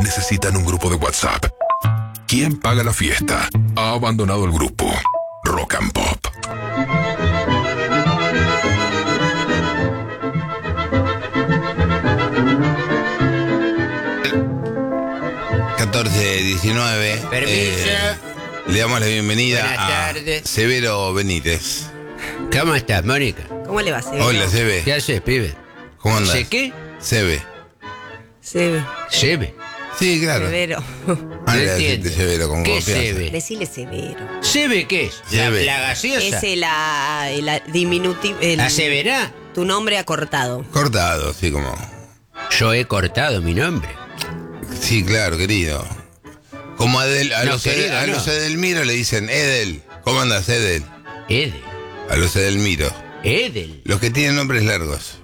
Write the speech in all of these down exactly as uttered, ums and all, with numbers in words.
necesitan un grupo de WhatsApp. ¿Quién paga la fiesta? Ha abandonado el grupo. Rock and Pop. catorce diecinueve. Permiso. Eh, le damos la bienvenida Buenas a tardes. Severo Benítez. ¿Cómo estás, Mónica? ¿Cómo le va a ser? Hola, Sebe. ¿Qué haces, pibe? ¿Cómo andas? ¿Sé qué? Sebe. Sebe. Sebe. Sí, claro. Severo. Ah, No le entiendo. deciste Severo con ¿Qué confianza. Sebe? Decile severo. ¿Sebe qué es? ¿La, Sebe. la gaseosa? Es el, ah, el, ah, diminutivo. el- ¿Aseverá? Tu nombre acortado. Cortado, así como. Yo he cortado mi nombre. Sí, claro, querido. Como a, Edel, a, No, los, querido, Edel- a no. los Edelmiro le dicen Edel. ¿Cómo andas, Edel? Edel. A los Edelmiro. Edel. Los que tienen nombres largos.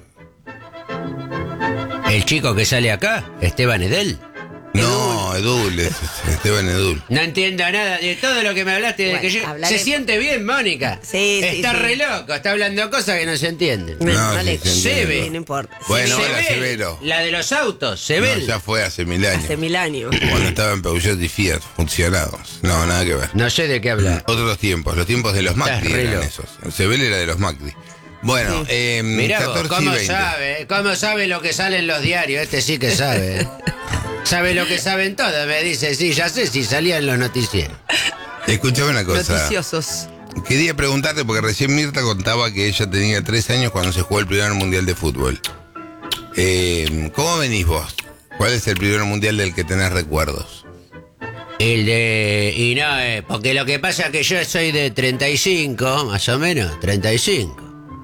¿El chico que sale acá? ¿Esteban Edel? No, Edul, es Esteban Edul. No entiendo nada de todo lo que me hablaste. de Bueno, que yo... hablaré- Se siente bien, Mónica. Sí, sí, Está sí. re loco, está hablando cosas que no se entienden. No, No, no sí, le se entiende. Sebe, no importa. Bueno, Sebe, hola, Sebel, Severo. La de los autos, No, Sebel. ya fue hace mil años. hace mil años. Cuando estaba en Peugeot y Fiat, funcionados. No, nada que ver. No sé de qué habla. Otros tiempos, los tiempos de los Estás Macri re eran loco. esos. El Sebel era de los Macri. Bueno, eh, Mirá vos, catorce y ¿cómo veinte. sabe? ¿Cómo sabe lo que sale en los diarios? Este sí que sabe. ¿eh? Sabe lo que saben todos, me dice. Sí, ya sé si salía en los noticieros. Escuchame una cosa. Noticiosos. Quería preguntarte, porque recién Mirta contaba que ella tenía tres años cuando se jugó el primer mundial de fútbol. Eh, ¿Cómo venís vos? ¿Cuál es el primer mundial del que tenés recuerdos? El de... Y no, eh, porque lo que pasa es que yo soy de treinta y cinco, más o menos, treinta y cinco.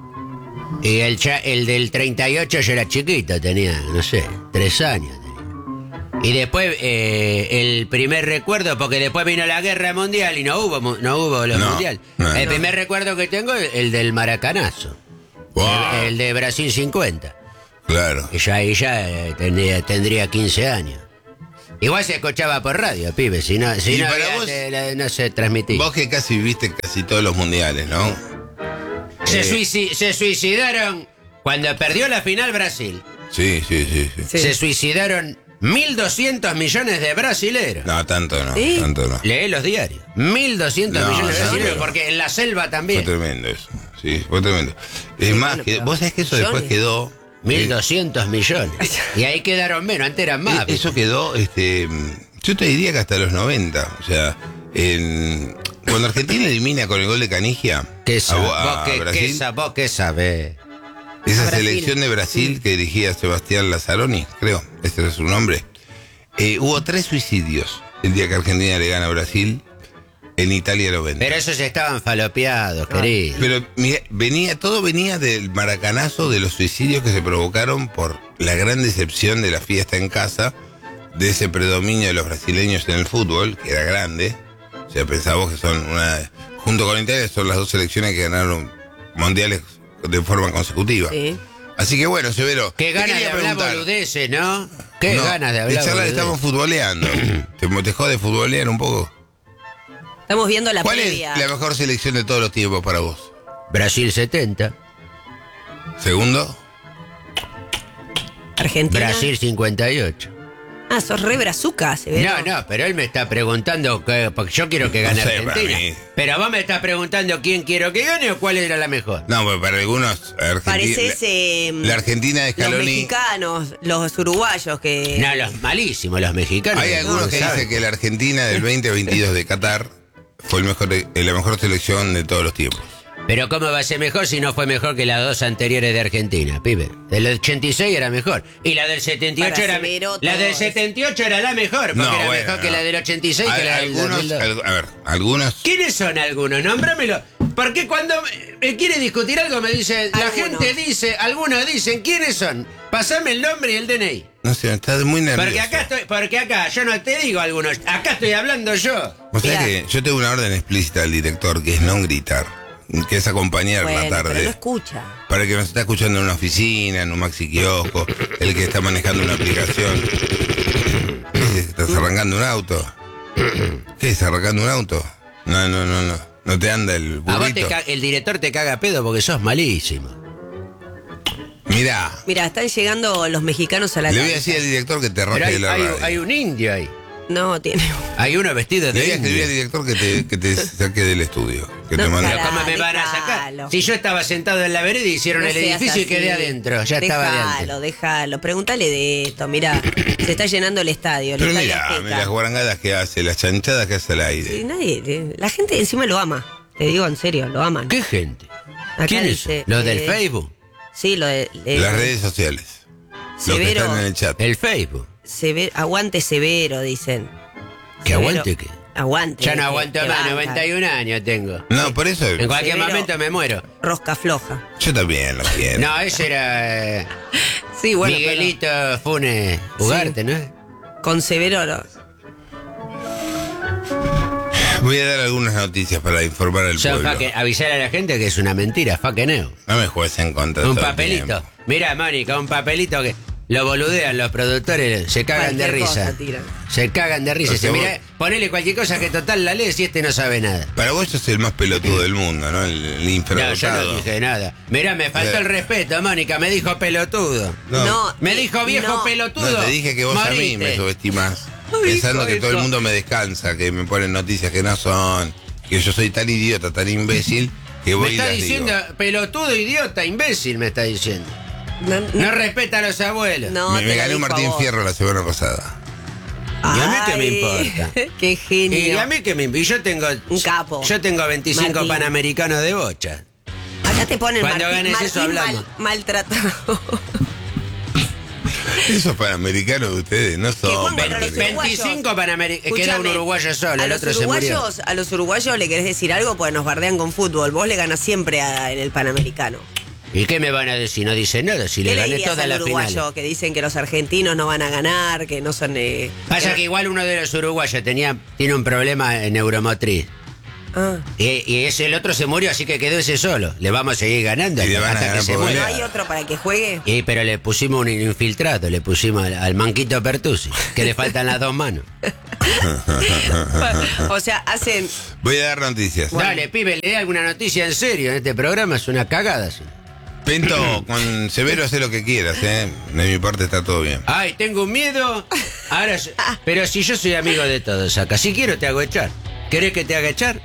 Y el, cha- el del treinta y ocho yo era chiquito, tenía, no sé, tres años. tenía. Y después eh, el primer recuerdo, porque después vino la guerra mundial y no hubo mu- no hubo los No, mundial. no, el no. primer recuerdo que tengo es el del Maracanazo, Wow, el, el de Brasil cincuenta. claro. Que ya ahí ya eh, tendría, tendría quince años. Igual se escuchaba por radio, pibe, si no, si Y no, para había vos- tele- no se transmitía. Vos que casi viviste casi todos los mundiales, ¿no? Se, Eh. suici- se suicidaron cuando perdió la final Brasil. Sí, sí, sí, sí. Sí. Se suicidaron mil doscientos millones de brasileros. No, tanto no, ¿Sí? tanto no. Lee los diarios. mil doscientos No, millones de no, brasileños, no. porque en la selva Fue también. tremendo eso. Sí, fue tremendo. Es más, bueno, que, pero vos sabés que eso después millones. quedó. mil eh, doscientos millones. Y ahí quedaron menos, antes eran más. Eh, Eso quedó, este, yo te diría que hasta los noventa. O sea, en- cuando Argentina elimina con el gol de Canigia ¿Qué a, sabés? bo- a ¿Vos qué, Brasil, qué sa- vos qué sabés? esa A Brasil. selección de Brasil que dirigía Sebastián Lazzaroni, creo, ese era su nombre, eh, hubo tres suicidios el día que Argentina le gana a Brasil en Italia noventa. Pero esos estaban falopeados, querido. Pero mira, venía, todo venía del maracanazo de los suicidios que se provocaron por la gran decepción de la fiesta en casa, de ese predominio de los brasileños en el fútbol, que era grande. O sea, pensábamos que son una. Junto con Italia son las dos selecciones que ganaron mundiales de forma consecutiva. Sí. Así que bueno, Severo. Qué te ganas de quería hablar preguntar. boludeces, ¿no? Qué No, ganas de hablar charla, boludeces. estamos futboleando. ¿Te, te jode futbolear un poco? Estamos viendo la ¿Cuál previa. es la mejor selección de todos los tiempos para vos? Brasil setenta, ¿Segundo? Argentina. Brasil cincuenta y ocho. Ah, sos re brazuca, Severo. No, no, pero él me está preguntando, que, porque yo quiero que No gane sé, para Argentina. mí. Pero vos me estás preguntando quién quiero que gane o cuál era la mejor. No, pues para algunos. Argentina, Pareces eh, la Argentina de los Scaloni. mexicanos, los uruguayos que... No, los malísimos, los mexicanos. Hay algunos no que saben. dicen que la Argentina del veinte veintidós de Qatar fue el mejor, eh, la mejor selección de todos los tiempos. Pero ¿cómo va a ser mejor si no fue mejor que las dos anteriores de Argentina, pibe? El ochenta y seis era mejor. Y la del setenta y ocho Para era... Severo, La todo del es- setenta y ocho era la mejor, porque No, era bueno, mejor que no. la del ochenta y seis que Hay- la del dos algunos, mil dos. al- a ver, algunos. ¿Quiénes son algunos? Nómbramelo. Porque cuando me- me quiere discutir algo me dice, la Algunos. gente dice, algunos dicen, ¿quiénes son? Pasame el nombre y el D N I. No sé, estás muy nervioso. Porque acá estoy, porque acá, yo no te digo algunos, acá estoy hablando yo. O sea Mirá. que yo tengo una orden explícita del director que es no gritar, que es acompañar Bueno, la tarde. pero no escucha. Para que nos está escuchando en una oficina, en un maxi kiosco, el que está manejando una aplicación. ¿Qué es? ¿Estás arrancando un auto? ¿Qué es? ¿Arrancando un auto? No, no, no, no. No te anda el A vos te burrito. ca- el director te caga a pedo porque sos malísimo. Mirá, Mira, están llegando los mexicanos a la le voy a cancha. decir al director que te Pero raje hay, la hay- radio. hay un indio ahí. No, tiene. Hay uno vestido Le voy de a escribir al indio. director que te, que te saque del estudio. Que No, te mande. Pero Pará, ¿cómo me van a sacar? déjalo. Si yo estaba sentado en la vereda y hicieron No el seas edificio y así. quedé adentro. Ya estaba Déjalo, adentro. déjalo. Pregúntale de esto. Mirá, se está llenando el estadio. El Pero estadio mira, Azteca. mira las guarangadas que hace, las chanchadas que hace al aire. Sí, nadie, eh, la gente encima lo ama. Te digo en serio, lo aman. ¿Qué gente? Acá ¿Quién es? dice, ¿Los del eh, Facebook? Sí, lo de. eh, Las redes sociales. Los que Severo. están en el chat. El Facebook. Seve- aguante severo, dicen. ¿Que Severo- aguante qué? Aguante. Ya no que- aguanto que más, banca. noventa y un años tengo. No, por eso En cualquier Severo. momento me muero. Rosca floja. yo también lo quiero. No, ese era eh, Sí, bueno. Miguelito Funes Ugarte, ¿no? pero con severo no. Voy a dar algunas noticias para informar al Son pueblo. fake- avisar a la gente que es una mentira, faqueneo. No me juegues en contra. Un todo el papelito. tiempo. Mira, Mónica, un papelito que lo boludean los productores, se cagan de Cualquier cosa risa. tiran. Se cagan de risa. O sea, Dice, vos- mira, ponele cualquier cosa que total la lees y este no sabe nada. Para vos sos el más pelotudo del mundo, ¿no? El, el No, infradotado. yo no dije nada. Mirá, me faltó Eh. el respeto, Mónica, me dijo pelotudo. No. No, Me eh, dijo viejo no. pelotudo. No, te dije que vos a mí Moriste. me subestimás. No Pensando dijo que todo el eso. mundo me descansa, que me ponen noticias que no son, que yo soy tan idiota, tan imbécil, que Me voy y está las diciendo digo. pelotudo, idiota, imbécil, me está diciendo. No, No respeta a los abuelos. no me te me lo gané un dijo a Martín vos. Fierro la semana pasada. ¿Y a mí qué me Ay, importa? Qué genio. Y a mí que me y yo tengo Un capo. Yo tengo veinticinco Martín. panamericanos de bocha. Acá te ponen Cuando Martín, ganes eso, Martín hablamos. mal- maltratado. Esos panamericanos de ustedes no son. Juan, bueno, los panamericanos. uruguayos- veinticinco panamericanos. Queda un Escúchame, uruguayo solo, a el los otro se murió. uruguayos, a los uruguayos le querés decir algo, pues nos bardean con fútbol. Vos le ganas siempre a- en el Panamericano. ¿Y qué me van a decir? No dice nada, si ¿Qué le le gané dirías todas al las uruguayo finales. que dicen que los argentinos no van a ganar, que no son... Eh, Pasa que igual uno de los uruguayos tenía, tiene un problema en neuromotriz. Ah. Y, y ese el otro se murió, así que quedó ese solo. Le vamos a seguir ganando Y le hasta, van a hasta que ganar se por muera. ¿No goleada. hay otro para que juegue? Y, pero le pusimos un infiltrado, le pusimos al, al manquito Pertusi, que le faltan las dos manos. O sea, hacen... Voy a dar noticias. Dale, pibe, lee alguna noticia en serio. En este programa es una cagada. sí. Pento, con Severo hace lo que quieras, ¿eh? De mi parte está todo bien. Ay, tengo un miedo. Ahora, yo- pero si yo soy amigo de todos acá, si quiero te hago echar. ¿Querés que te haga echar?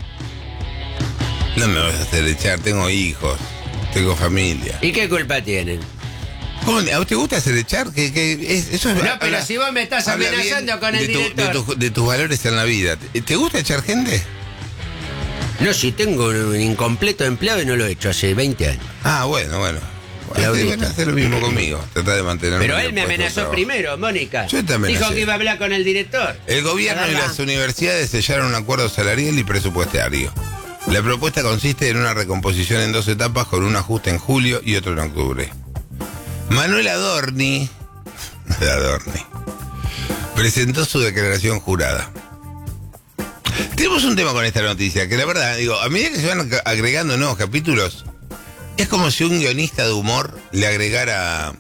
No me vas a hacer echar, tengo hijos, tengo familia. ¿Y qué culpa tienen? ¿Cómo, ¿A usted te gusta hacer echar? ¿Qué, qué, es, eso es, No, pero si vos me estás habla amenazando bien con el de tu- director. De, tu- de tus valores en la vida. ¿Te, te gusta echar gente? No, si tengo un incompleto empleado y no lo he hecho hace veinte años. Ah, bueno, bueno. Claudito. Bueno, hacer lo mismo conmigo. Tratar de mantenerme. Pero en él el me puesto de amenazó trabajo. primero, Mónica. Yo te amenacé. Dijo que iba a hablar con el director. El gobierno y La verdad. las universidades sellaron un acuerdo salarial y presupuestario. La propuesta consiste en una recomposición en dos etapas con un ajuste en julio y otro en octubre. Manuel Adorni, Adorni presentó su declaración jurada. Tenemos un tema con esta noticia, que la verdad, digo, a medida que se van agregando nuevos capítulos, es como si un guionista de humor le agregara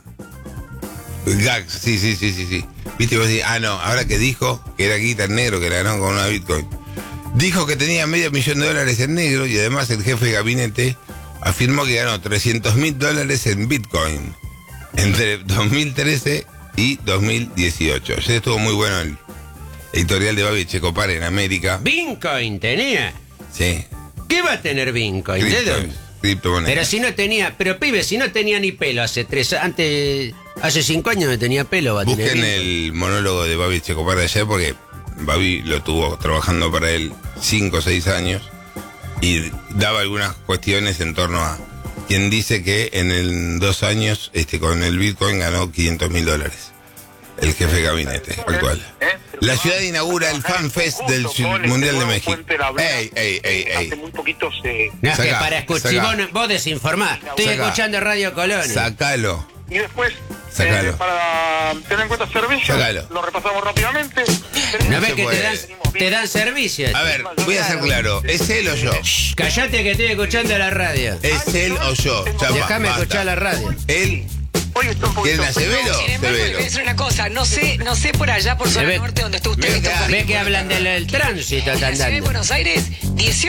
gags, sí, sí, sí, sí, sí. Viste, vos decís, ah, no, ahora que dijo que era guita en negro, que la ganó con una Bitcoin. Dijo que tenía medio millón de dólares en negro y además el jefe de gabinete afirmó que ganó trescientos mil dólares en Bitcoin entre dos mil trece y dos mil dieciocho. Ayer estuvo muy bueno el editorial de Babi Checopar en América. Bitcoin tenía. Sí. ¿Qué va a tener Bitcoin? ¿De Cripto- dónde? criptomonedas. Pero si no tenía, pero pibe, si no tenía ni pelo hace tres, antes, hace cinco años no tenía pelo, va a tener Busquen Bitcoin. el monólogo de Babi Checopar de ayer porque Babi lo tuvo trabajando para él cinco o seis años y daba algunas cuestiones en torno a quien dice que en el dos años este con el Bitcoin ganó quinientos mil dólares. El jefe de gabinete actual. La ciudad inaugura el Fan Fest del Mundial de México. Ey, ey, ey, ey. Hace muy poquito se... No, es que Sacá, para escuchar, si sacá. vos, no- vos desinformás. Estoy Sacá. escuchando Radio Colonia. Sacalo. Y después, Sacalo. eh, para tener en cuenta servicios, Sacalo. lo repasamos rápidamente. ¿No No ves se que te puede. dan, te dan servicio? A ver, voy a ser claro. ¿Es él o yo? Shh, callate que estoy escuchando la radio. ¿Es él o yo? Ya va, Déjame basta. escuchar la radio. Él. Hoy está un poquito... ¿Quieren a Severo? Sin embargo, le Severo. voy a decir una cosa, no sé, no sé por allá por Se zona ve- norte donde está usted. ve está que- un poquito Ve que por hablan acá. del, del tránsito, En la están ciudad de dando. Buenos Aires, dieciocho